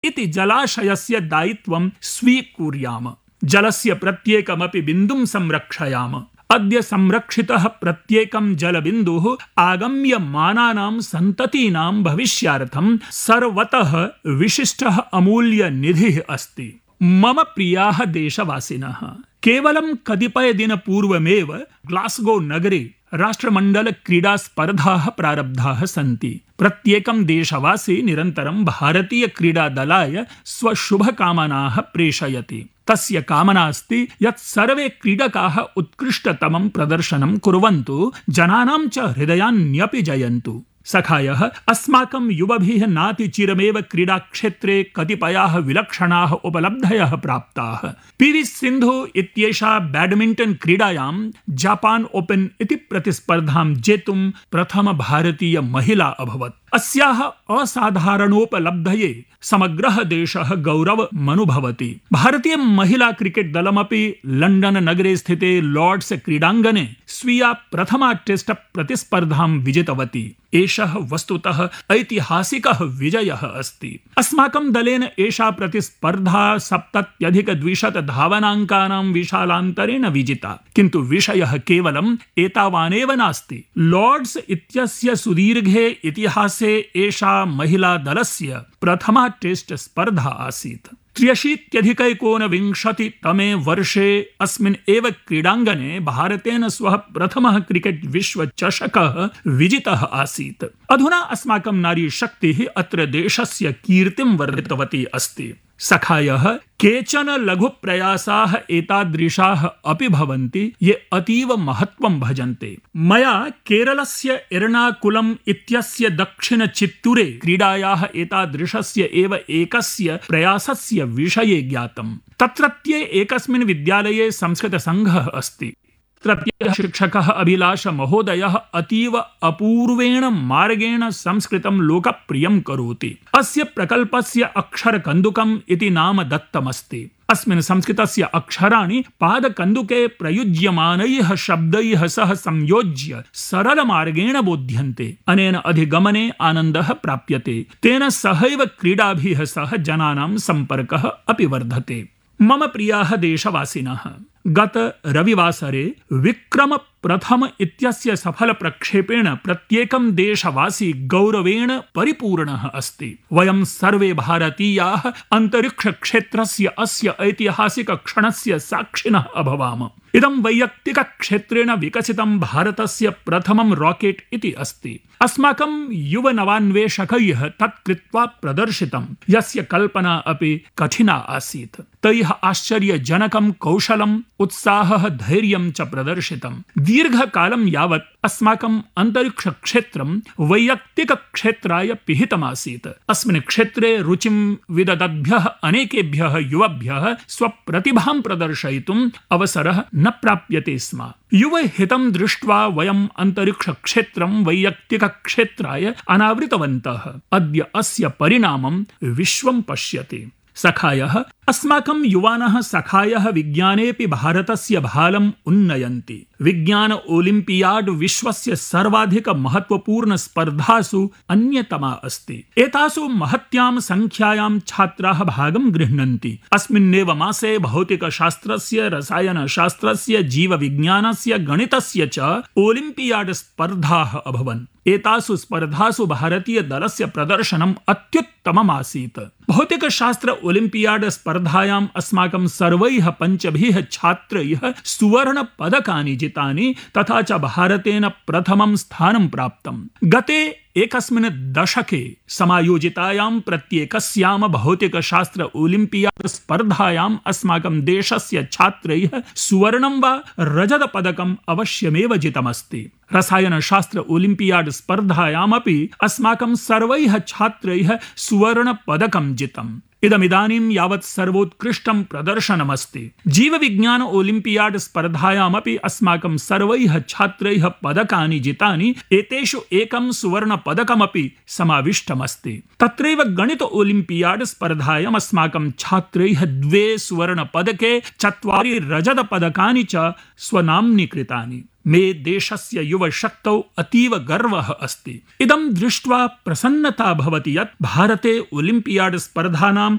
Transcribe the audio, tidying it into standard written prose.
इति जलाशयस्य दायित्वं स्वीकुर्याम। जलस्य प्रत्येकमपि बिन्दुं संरक्षयाम। अद्य संरक्षितः प्रत्येकं जलबिन्दुः आगम्यमानानां सन्ततीनां भविष्यार्थं सर्वतः विशिष्टः अमूल्यनिधिः अस्ति। मम प्रियाः देशवासिनः, केवलं कतिपयदिनपूर्वमेव ग्लास्गो नगरे राष्ट्रमण्डलक्रीडास्पर्धाः प्रारब्धाः सन्ति। प्रत्येकं देशवासी निरन्तरं भारतीयक्रीडादलाय स्वशुभकामनाः प्रेषयति। तस्य कामना अस्ति यत् सर्वे क्रीडकाः उत्कृष्टतमं प्रदर्शनं कुर्वन्तु, जनानां च हृदयान्यपि जयन्तु। सखायः, अस्माकं युवभिः नातिचिरमेव क्रीडाक्षेत्रे कतिपयाः विलक्षणाः उपलब्धयः प्राप्ताः। पीवी सिन्धु इत्येषा बैडमिण्टन् क्रीडायां जापान ओपन इति प्रतिस्पर्धां जेतुं प्रथम भारतीय महिला अभवत्। अस्याः असाधारणोपलब्धये समग्रः देशः गौरवमनुभवति। भारतीय महिला क्रिकेट दलमपि लण्डन नगरे स्थिते लॉर्ड्स क्रीडाङ्गणे स्वीया प्रथमा टेस्ट प्रतिस्पर्धां विजितवती। एषः वस्तुतः ऐतिहासिकः विजयः अस्ति। अस्माकं दलेन एषा प्रतिस्पर्धा 70+ धावनाङ्कानां विशालान्तरेण विजिता। किन्तु विषयः केवलं एतावानेव नास्ति। लॉर्ड्स इत्यस्य सुदीर्घे इतिहासे एषा महिला दलस्य प्रथमा टेस्ट स्पर्धा आसीत्। 83 तमे वर्षे अस्मिन् एव क्रीडाङ्गणे भारतेन स्वः प्रथमः क्रिकेट विश्वचषकः विजितः आसीत्। अधुना अस्माकं नारी शक्तिः अत्र देशस्य कीर्तिं वर्धितवती अस्ति। सखायः, केचन लघुप्रयासाः एतादृशाः अपि भवन्ति ये अतीव महत्त्वं भजन्ते। मया केरलस्य एर्नाकुलम् इत्यस्य दक्षिणचित्तूरे क्रीडायाः एतादृशस्य एव एकस्य प्रयासस्य विषये ज्ञातम्। तत्रत्ये एकस्मिन् विद्यालये संस्कृतसङ्घः अस्ति। तत्रत्यः शिक्षकः अभिलाष महोदयः अतीव अपूर्वेण मार्गेण संस्कृतं लोकप्रियं करोति। अस्य प्रकल्पस्य अक्षरकन्दुकम् इति नाम दत्तमस्ति। अस्मिन् संस्कृतस्य अक्षराणि पादकन्दुके प्रयुज्यमानैः शब्दैः सह संयोज्य सरलमार्गेण बोध्यन्ते। अनेन अधिगमने आनन्दः प्राप्यते। तेन सहैव क्रीडाभिः सह जनानां सम्पर्कः अपि वर्धते। मम प्रियाः देशवासिनः, गत रविवासरे विक्रम प्रथम इत्यस्य सफल प्रक्षेपेण प्रत्येकं देशवासी गौरवेण परिपूर्णः अस्ति। वयं सर्वे भारतीयाः अन्तरिक्षक्षेत्रस्य अस्य ऐतिहासिक क्षणस्य साक्षिणः अभवाम। इदं वैयक्तिकक्षेत्रेण विकसितं भारतस्य प्रथमं रॉकेट इति अस्ति। अस्माकं युवनवान्वेषकैः तत् कृत्वा प्रदर्शितं, यस्य कल्पना अपि कठिना आसीत्। तैः आश्चर्यजनकं कौशलम्, उत्साहः, धैर्यं च प्रदर्शितम्। दीर्घकालं यावत् अस्माकं अन्तरिक्षक्षेत्रं वैयक्तिकक्षेत्राय पिहितमासीत्। अस्मिन् क्षेत्रे रुचिं विददद्भ्यः अनेकेभ्यः युवभ्यः स्वप्रतिभां प्रदर्शयितुम् अवसरः न प्राप्यते स्म। युवहितं दृष्ट्वा वयम् अन्तरिक्षक्षेत्रं वैयक्तिकक्षेत्राय अनावृतवन्तः। अद्य अस्य परिणामं विश्वं पश्यति। सखायः, अस्माकं युवानः सखायः विज्ञानेऽपि भारतस्य भालम् उन्नयन्ति। विज्ञान ओलिम्पियाड् विश्वस्य सर्वाधिक महत्वपूर्ण स्पर्धासु अन्यतमा अस्ति। एतासु महत्यां संख्यायां छात्राः भागं गृह्णन्ति। अस्मिन्नेव मासे भौतिकशास्त्रस्य, रसायनशास्त्रस्य, जीवविज्ञानस्य, गणितस्य च ओलिम्पियाड् स्पर्धाः अभवन्। एतासु स्पर्धासु भारतीय दलस्य प्रदर्शनम् अत्युत्तममासीत्। भौतिकशास्त्र ओलिम्पियाड् स्पर्धायाम् अस्माकं सर्वैः 5 छात्रैः सुवर्णपदकानि जितानि, तथा च भारतेन प्रथमं स्थानं प्राप्तम्। गते एकस्मिन् दशके समायोजितायां प्रत्येकस्यां भौतिकशास्त्र ओलिम्पियाड् स्पर्धायाम् अस्माकं देशस्य छात्रैः सुवर्णं वा रजतपदकम् अवश्यमेव जितमस्ति। रसायनशास्त्र ओलिम्पियाड् स्पर्धायामपि अस्माकं सर्वैः छात्रैः सुवर्णपदकं जितम्। इदमिदानीं यावत् सर्वोत्कृष्टं प्रदर्शनमस्ति। जीवविज्ञान ओलिम्पियाड् स्पर्धायामपि अस्माकं सर्वैः छात्रैः पदकानि जितानि। एतेषु एकं सुवर्णपदकमपि समाविष्टमस्ति। तत्रैव गणित ओलिम्पियाड् स्पर्धायाम् अस्माकं छात्रैः 2 सुवर्णपदके 4 रजतपदकानि च स्वनाम्नीकृतानि। मे देशस्य युवशक्तौ अतीव गर्वः अस्ति। इदं दृष्ट्वा प्रसन्नता भवति यत् भारते ओलिम्पियाड् स्पर्धानां